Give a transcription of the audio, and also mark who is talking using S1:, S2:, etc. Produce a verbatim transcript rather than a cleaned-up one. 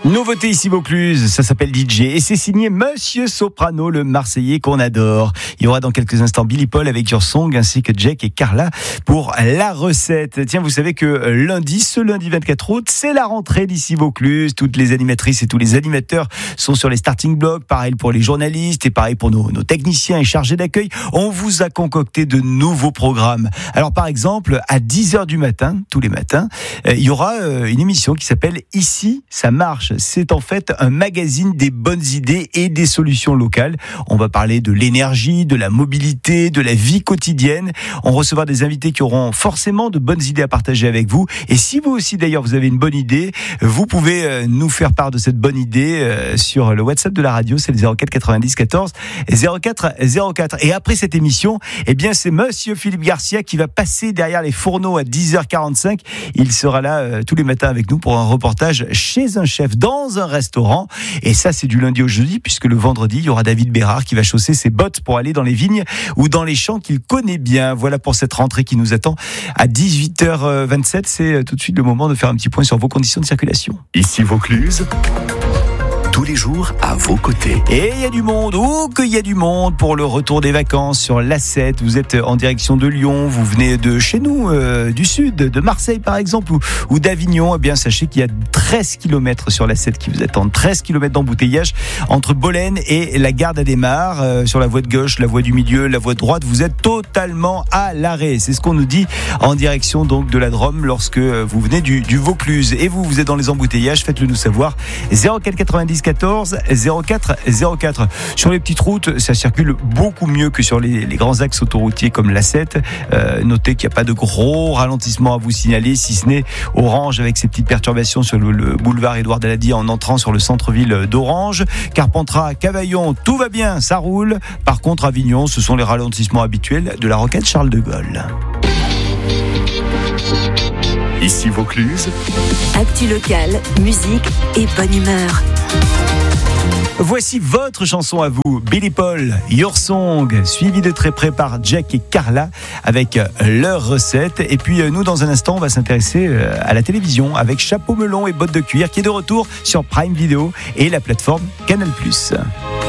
S1: Nouveauté ici Vaucluse, ça s'appelle D J et c'est signé Monsieur Soprano, le Marseillais qu'on adore. Il y aura dans quelques instants Billy Paul avec Your Song ainsi que Jack et Carla pour la recette. Tiens, vous savez que lundi, ce lundi vingt-quatre août, c'est la rentrée d'ici Vaucluse. Toutes les animatrices et tous les animateurs sont sur les starting blocks. Pareil pour les journalistes et pareil pour nos, nos techniciens et chargés d'accueil. On vous a concocté de nouveaux programmes. Alors par exemple, à dix heures du matin, tous les matins, il y aura une émission qui s'appelle Ici, ça marche. C'est en fait un magazine des bonnes idées et des solutions locales. On va parler de l'énergie, de la mobilité, de la vie quotidienne. On recevra des invités qui auront forcément de bonnes idées à partager avec vous. Et si vous aussi d'ailleurs vous avez une bonne idée, vous pouvez nous faire part de cette bonne idée sur le WhatsApp de la radio, c'est le zéro quatre quatre-vingt-dix quatorze zéro quatre zéro quatre. Et après cette émission, eh bien c'est Monsieur Philippe Garcia qui va passer derrière les fourneaux à dix heures quarante-cinq. Il sera là euh, tous les matins avec nous pour un reportage chez un chef dans un restaurant. Et ça, c'est du lundi au jeudi, puisque le vendredi, il y aura David Bérard qui va chausser ses bottes pour aller dans les vignes ou dans les champs qu'il connaît bien. Voilà pour cette rentrée qui nous attend à dix-huit heures vingt-sept. C'est tout de suite le moment de faire un petit point sur vos conditions de circulation.
S2: Ici Vaucluse, tous les jours à vos côtés.
S1: Et il y a du monde, oh qu'il y a du monde pour le retour des vacances sur l'A sept. Vous êtes en direction de Lyon, vous venez de chez nous, euh, du sud, de Marseille par exemple, ou, ou d'Avignon. Eh bien, sachez qu'il y a treize kilomètres sur l'A sept qui vous attendent. treize kilomètres d'embouteillage entre Bolène et la gare d'Adémar. Euh, sur la voie de gauche, la voie du milieu, la voie de droite, vous êtes totalement à l'arrêt. C'est ce qu'on nous dit en direction donc de la Drôme lorsque vous venez du, du Vaucluse. Et vous, vous êtes dans les embouteillages, faites-le nous savoir. zéro quatre quatre-vingt-dix quatorze zéro quatre zéro quatre. Sur les petites routes, ça circule beaucoup mieux que sur les, les grands axes autoroutiers comme l'A sept. Euh, notez qu'il n'y a pas de gros ralentissement à vous signaler, si ce n'est Orange avec ses petites perturbations sur le, le boulevard Édouard Daladier en entrant sur le centre-ville d'Orange. Carpentras, Cavaillon, tout va bien, ça roule. Par contre, Avignon, ce sont les ralentissements habituels de la rocade Charles de Gaulle.
S2: Ici Vaucluse,
S3: actu locale, musique et bonne humeur.
S1: Voici votre chanson à vous, Billy Paul, Your Song, suivi de très près par Jack et Carla avec leur recette. Et puis nous, dans un instant, on va s'intéresser à la télévision avec Chapeau melon et bottes de cuir qui est de retour sur Prime Video et la plateforme Canal plus.